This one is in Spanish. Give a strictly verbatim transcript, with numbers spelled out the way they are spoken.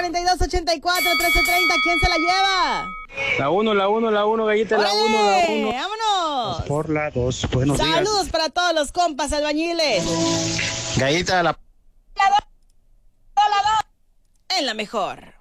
cuarenta y dos, ochenta y cuatro, trece treinta. ¿Quién se la lleva? La uno, la uno, la uno, gallita, la uno, la uno. ¡Vámonos! Por la dos, buenos días. Saludos para todos los compas albañiles. Gallita, la... En la mejor.